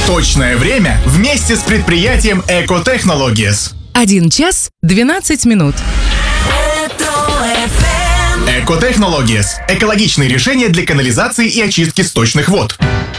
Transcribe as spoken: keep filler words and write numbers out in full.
Точное время вместе с предприятием Эко Технологиес. Один час двенадцать минут. Эко Технологиес. Экологичные решения для канализации и очистки сточных вод.